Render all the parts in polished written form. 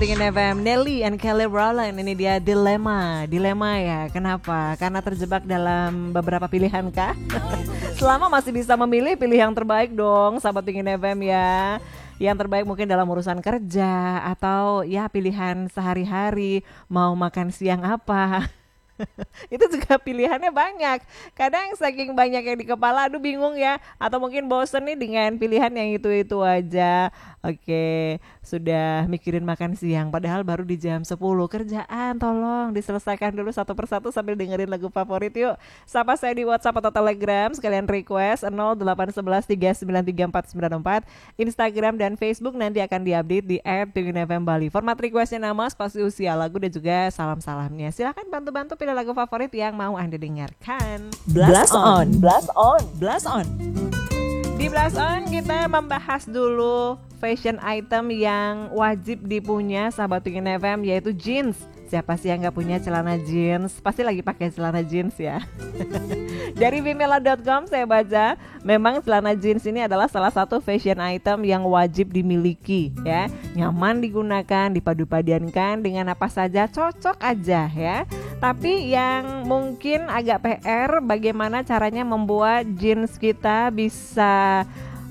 Tingin FM, Nelly and Kelly Rowland. Ini dia dilema ya. Kenapa? Karena terjebak dalam beberapa pilihan kah? Selama masih bisa memilih, pilih yang terbaik dong, sahabat Tingin FM ya. Yang terbaik mungkin dalam urusan kerja atau ya pilihan sehari-hari, mau makan siang apa. Itu juga pilihannya banyak. Kadang saking banyak yang di kepala, aduh bingung ya. Atau mungkin bosen nih dengan pilihan yang itu-itu aja. Oke, sudah mikirin makan siang padahal baru di jam 10. Kerjaan tolong diselesaikan dulu satu persatu sambil dengerin lagu favorit yuk. Sapa saya di WhatsApp atau Telegram, sekalian request 08113934494. Instagram dan Facebook nanti akan diupdate di @tunginfmbali. Format requestnya nama, spasi usia, lagu dan juga salam-salamnya. Silahkan bantu-bantu pilih lagu favorit yang mau Anda dengarkan. Blast on. Di Blast On kita membahas dulu fashion item yang wajib dipunya sahabat Tingin FM, yaitu jeans. Siapa sih yang gak punya celana jeans? Pasti lagi pakai celana jeans ya. Dari vimela.com saya baca, memang celana jeans ini adalah salah satu fashion item yang wajib dimiliki ya. Nyaman digunakan, dipadu-padankan dengan apa saja, cocok aja ya. Tapi yang mungkin agak PR, bagaimana caranya membuat jeans kita bisa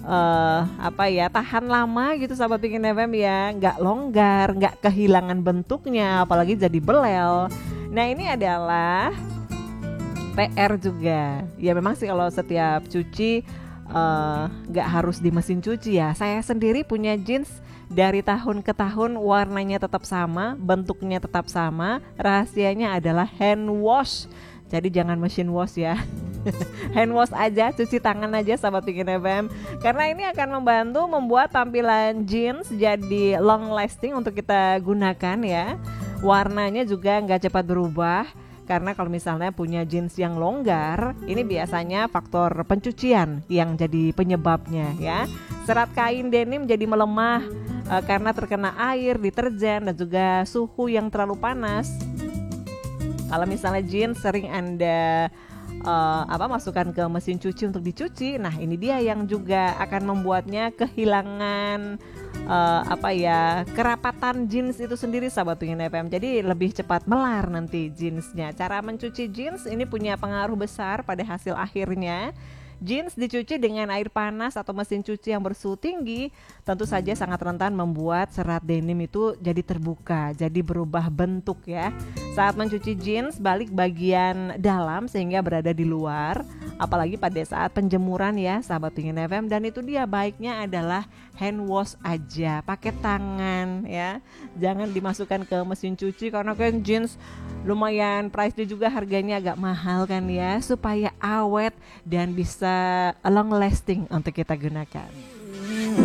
tahan lama gitu sahabat Tingin FM ya, nggak longgar, nggak kehilangan bentuknya, apalagi jadi belel. Nah ini adalah PR juga. Ya memang sih kalau setiap cuci nggak harus di mesin cuci ya. Saya sendiri punya jeans dari tahun ke tahun, warnanya tetap sama, bentuknya tetap sama. Rahasianya adalah hand wash. Jadi jangan mesin wash ya. Hand wash aja, cuci tangan aja sahabat Tingin FM. Karena ini akan membantu membuat tampilan jeans jadi long lasting untuk kita gunakan ya. Warnanya juga nggak cepat berubah. Karena kalau misalnya punya jeans yang longgar, ini biasanya faktor pencucian yang jadi penyebabnya ya. Serat kain denim jadi melemah karena terkena air, deterjen dan juga suhu yang terlalu panas. Kalau misalnya jeans sering Anda masukkan ke mesin cuci untuk dicuci, nah ini dia yang juga akan membuatnya kehilangan kerapatan jeans itu sendiri sahabat Tingin FM. Jadi lebih cepat melar nanti jeansnya. Cara mencuci jeans ini punya pengaruh besar pada hasil akhirnya. Jeans dicuci dengan air panas atau mesin cuci yang bersuhu tinggi tentu saja sangat rentan membuat serat denim itu jadi terbuka, jadi berubah bentuk ya. Saat mencuci jeans, balik bagian dalam sehingga berada di luar, apalagi pada saat penjemuran ya sahabat Tingin FM. Dan itu dia baiknya adalah hand wash aja, pakai tangan ya. Jangan dimasukkan ke mesin cuci karena kan jeans lumayan pricey juga, harganya agak mahal kan ya, supaya awet dan bisa long lasting untuk kita gunakan.